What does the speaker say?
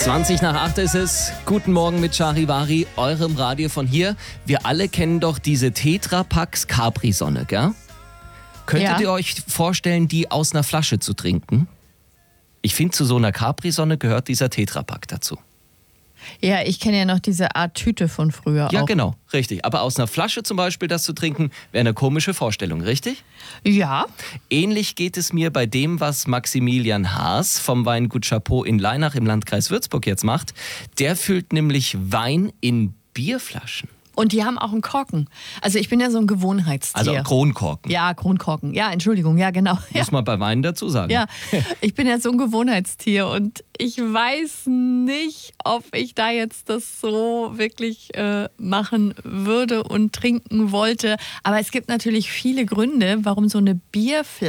20 nach 8 ist es. Guten Morgen mit Charivari, eurem Radio von hier. Wir alle kennen doch diese Tetra-Packs Capri-Sonne, gell? Könntet ihr euch vorstellen, die aus einer Flasche zu trinken? Ich finde, zu so einer Capri-Sonne gehört dieser Tetra-Pack dazu. Ja, ich kenne ja noch diese Art Tüte von früher. Ja, auch. genau, richtig. Aber aus einer Flasche zum Beispiel das zu trinken, wäre eine komische Vorstellung, richtig? Ja. Ähnlich geht es mir bei dem, was Maximilian Haas vom Weingut Chapeau in Leinach im Landkreis Würzburg jetzt macht. Der füllt nämlich Wein in Bierflaschen. Und die haben auch einen Korken. Also ich bin ja so ein Gewohnheitstier. Also Kronkorken. Ja, Kronkorken. Ja, Entschuldigung, ja, genau. Ja. Muss man bei Wein dazu sagen. Ja, ich bin ja so ein Gewohnheitstier und ich weiß nicht, ob ich da jetzt das so wirklich machen würde und trinken wollte. Aber es gibt natürlich viele Gründe, warum so eine Bierflasche